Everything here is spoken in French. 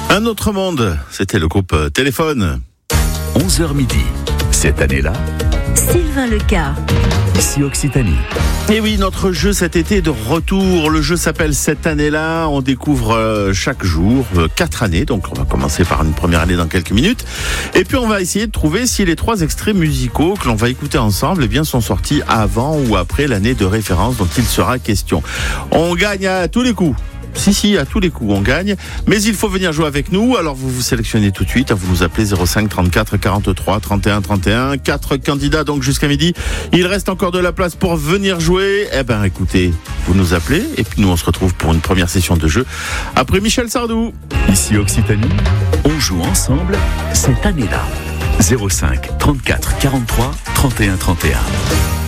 Un autre monde, c'était le groupe Téléphone. 11h midi. Cette année-là, Sylvain Lecard. ici Occitanie. Et oui, notre jeu cet été est de retour. Le jeu s'appelle Cette année-là. On découvre chaque jour 4 années. Donc on va commencer par une première année dans quelques minutes. Et puis on va essayer de trouver si les 3 extraits musicaux que l'on va écouter ensemble sont sortis avant ou après l'année de référence dont il sera question. On gagne à tous les coups. Si, à tous les coups, on gagne. Mais il faut venir jouer avec nous. Alors, vous vous sélectionnez tout de suite. Vous nous appelez 05 34 43 31 31. 4 candidats, donc, jusqu'à midi. Il reste encore de la place pour venir jouer. Écoutez, vous nous appelez. Et puis, nous, on se retrouve pour une première session de jeu après Michel Sardou. Ici Occitanie, on joue ensemble cette année-là. 05 34 43 31 31.